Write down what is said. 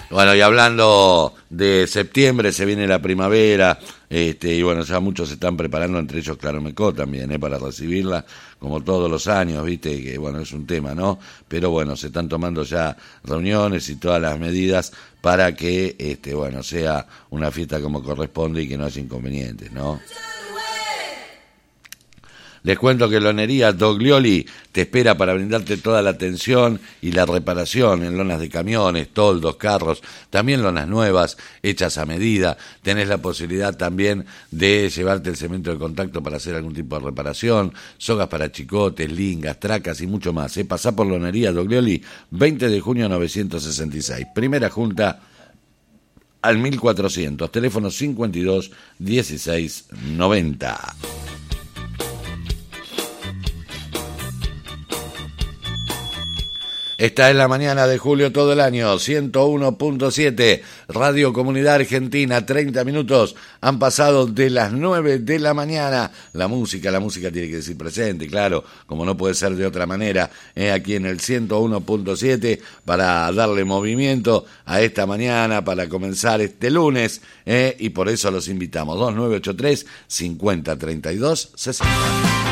Bueno, y hablando de septiembre, se viene la primavera, y bueno, ya muchos se están preparando, entre ellos Claromecó también, para recibirla, como todos los años, viste, que bueno, es un tema, ¿no? Pero bueno, se están tomando ya reuniones y todas las medidas para que, bueno, sea una fiesta como corresponde y que no haya inconvenientes, ¿no? Les cuento que Lonería Doglioli te espera para brindarte toda la atención y la reparación en lonas de camiones, toldos, carros, también lonas nuevas, hechas a medida. Tenés la posibilidad también de llevarte el cemento de contacto para hacer algún tipo de reparación, sogas para chicotes, lingas, tracas y mucho más. Pasá por Lonería Doglioli, 20 de junio 966. Primera junta al 1400, teléfono 52 16 90. Esta es la mañana de julio todo el año, 101.7, Radio Comunidad Argentina, 30 minutos han pasado de las 9 de la mañana. La música tiene que decir presente, claro, como no puede ser de otra manera, aquí en el 101.7 para darle movimiento a esta mañana, para comenzar este lunes, y por eso los invitamos, 2983 50 32 60.